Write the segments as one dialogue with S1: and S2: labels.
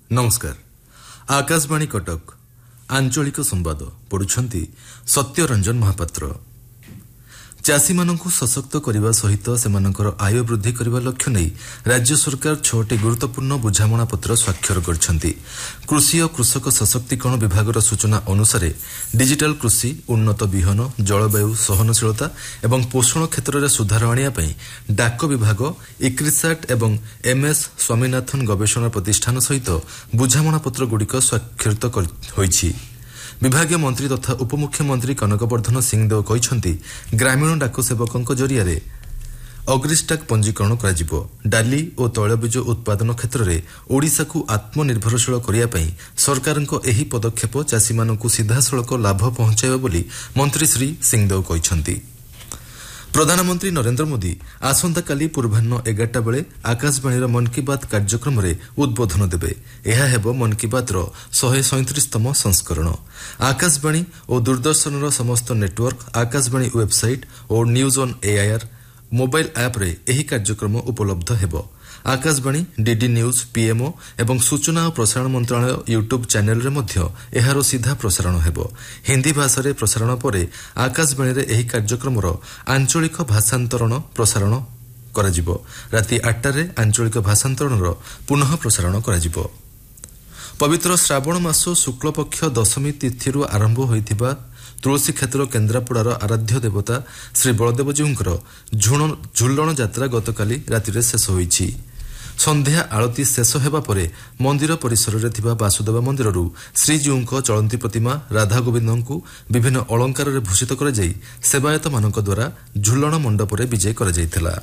S1: नमस्कार। आकाशवाणी कटक आंचलिक संवाद पढ़ुछंती सत्यरंजन महापात्र। चाषी मानकु सशक्त करने सहित सेमानकर आय वृद्धि करने लक्ष्य नहीं राज्य सरकार 6टी गुरुत्वपूर्ण बुझामणा पत्र स्वाक्षर करछंती। कृषि और कृषक सशक्तिकरण विभागर सूचना अनुसार डिजिटल कृषि, उन्नत बिहन, जलवायु सहनशीलता एवं पोषण क्षेत्र में सुधार आने डाक विभाग, इक्रिसाट एवं एमएस स्वामीनाथन गवेषणा प्रतिष्ठान सहित बुझामणा पत्र गुड़िक स्वाक्षरित होईछि। विभागीय मंत्री तथा उपमुख्यमंत्री कनकवर्धन सिंहदेव कहते ग्रामीण डाक सेवकों जरिया अग्रिस्टाक पंजीकरण कराजिबो। डाली और तैलबीज उत्पादन क्षेत्र में ओडिशा को आत्मनिर्भरशील करने सरकारक एही पदक्षेप चाषी मानकु सीधासलख लाभ पहुंचाइबो बोली मंत्री श्री सिंहदेव कहते। प्रधानमंत्री नरेंद्र मोदी आसंताकाली पूर्वाह्न 11टा बेले आकाशवाणी मन की बात कार्यक्रम में उद्बोधन देबे। यह हेबो मन की बात 137तम संस्करण। आकाशवाणी और दूरदर्शन समस्त नेटवर्क, आकाशवाणी वेबसाइट और news on AIR mobile app रे एही कार्यक्रम उपलब्ध हेबो। आकाशवाणी, डीडी न्यूज, पीएमओ एवं सूचना और प्रसारण मंत्रालय यूट्यूब चैनल रे मध्य एहारो सीधा प्रसारण हेबो। हिंदी भाषा रे प्रसारण परे आकाशवाणी रे एही कार्यक्रमर आंचलिक भाषांतरण प्रसारण कराजिबो। राति 8टा रे आंचलिक भाषांतरणर पुनः प्रसारण कराजिबो। पवित्र श्रावण मास शुक्ल पक्ष दशमी तिथि आरंभ होइथिबा तुलसी क्षेत्र केन्द्रापड़ार आराध्य देवता श्री बलदेवजींकर झुलण यात्रा गतकाली राति शेष होईछि। संध्या आलती शेष हेबा परे मंदिर परिसर रे थिबा वासुदेव मंदिररू श्रीजीउंक चलंती प्रतिमा राधा गोविंदଙ୍କୁ विभिन्न अलंकार रे भूषित करा जाई सेवायत मानक द्वारा झुलण मंडप रे विजय करा जायथिला।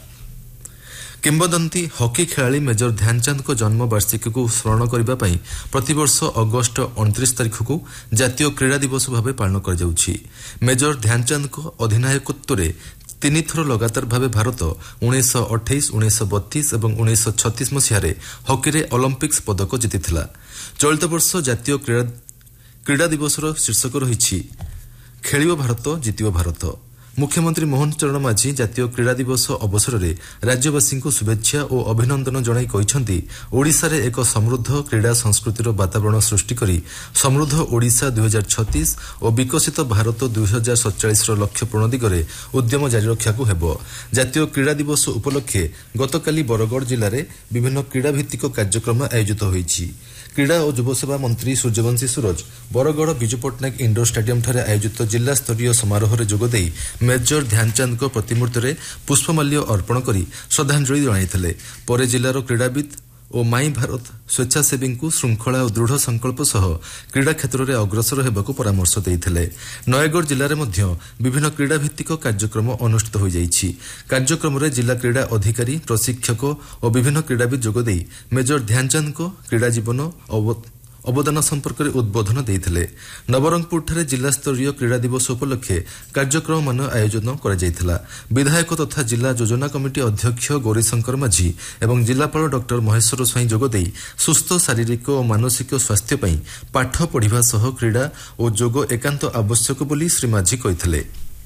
S1: किंबदंती हॉकी खिलाड़ी मेजर ध्यानचंद को जन्म वार्षिकी को स्मरण करने पर प्रतिवर्ष अगस्ट 29 तारिख को जातीय क्रीड़ा दिवस भाव पालन कर जाउछि। मेजर ध्यानचंद को अधिनायकत्व में 3 थर लगातार भाव भारत 1928, 1932 और 1936 मसीह हॉकी रे ओलंपिक्स पदक जीतिथिला। चलित वर्ष जातीय क्रीड़ा दिवस शीर्षक रही खेलियो भारत जितियो भारत। मुख्यमंत्री मोहन चरण माझी जातीय क्रीड़ा दिवस अवसर में राज्यवासी को शुभेच्छा और अभिनंदन जणाई कहते ओडिशा रे एक समृद्ध क्रीड़ा संस्कृतिर वातावरण सृष्टि करी समृद्ध ओडिशा 2036 और विकसित भारत 2047 लक्ष्य पूर्ण दिगरे उद्यम जारी रखा हेबो। जातीय क्रीड़ा दिवस उपलक्षे गतकाली बरगड़ जिले में विभिन्न क्रीड़ा भित्तिक कार्यक्रम आयोजित होईछि। क्रीड़ा और युवसेवा मंत्री सूर्यवंशी सूरज बरगड़ विजु पट्टनायक इंडोर स्टेडियम ठारे आयोजित जिला स्तरीय समारोह में जोगदेई मेजर ध्यानचंद प्रतिमूर्ति में पुष्पमाल्य अर्पण कर श्रद्धांजलि जणाइथिले। पर जिलार क्रीड़ाविद और माई भारत स्वेच्छासेवी को श्रृंखला और दृढ़ संकल्प सह क्रीड़ा क्षेत्र में अग्रसर होगाकू परामर्श देइथिले। नयगढ़ जिले में विभिन्न क्रीड़ा भित्तिक कार्यक्रम अनुष्ठित हो जाइछि। कार्यक्रम में जिला क्रीड़ा अधिकारी, प्रशिक्षक और विभिन्न क्रीड़ाविद जोगदेई मेजर ध्यानचंद को क्रीड़ा जीवन अवदान संपर्क में उद्बोधन देइथिले। नवरंगपुर ठारे जिला स्तरीय क्रीड़ा दिवस उपलक्षे कार्यक्रम मान आयोजन करा जायथिला। विधायक तथा जिला योजना कमिटी अध्यक्ष गौरीशंकर माझी एवं जिलापाल डॉक्टर महेश्वर स्वाई जोगदेई सुस्थ शारीरिक और मानसिक स्वास्थ्य पई पाठ पढ़िबा सह क्रीड़ा और जोग एकांत आवश्यक बोली श्री माझी कहिथिले।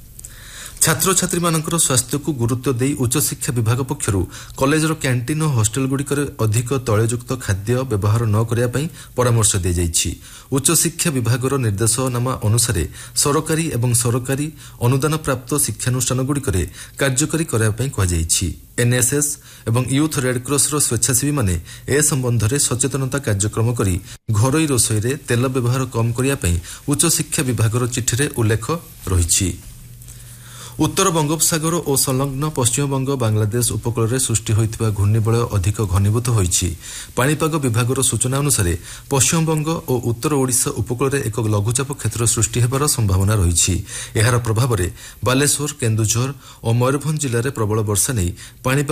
S1: छात्र छात्री मानकर स्वास्थ्य को गुरुत्व दे उच्चशिक्षा विभाग पक्षर कॉलेजर कैंटीन और हॉस्टेल गुड़िकर अधिक तैलयुक्त खाद्य व्यवहार न करने परामर्श दी जाइछि। उच्चशिक्षा विभाग निर्देशनामा अनुसार सरकारी एवं सरकारी अनुदान प्राप्त शिक्षानुष्ठान गुड़िकर कार्यकारी करने कहुଯାଇଛି। एनएसएस एवं यूथ रेडक्रॉस स्वेच्छासेवी माने ए संबंध में सचेतनता कार्यक्रम करी घरोई रोषई रे तेल व्यवहार कम करने उच्चशिक्षा विभाग चिठी में उल्लेख रही। उत्तर बंगोपसागर और संलग्न पश्चिमबंग बांग्लादेश उपकूल में सृष्टि होइतिबा घूर्णिबलय अधिक घनीभूत होइछि। पाणीपाग विभागर सूचना अनुसार पश्चिमबंग और उत्तर ओडिशा उपकूल में एक लघुचाप क्षेत्र सृष्टि हेबार संभावना रही। यार प्रभाव में बालेश्वर, केन्दुझर और मयूरभंज जिले में प्रबल वर्षा नहीं पाणीपाग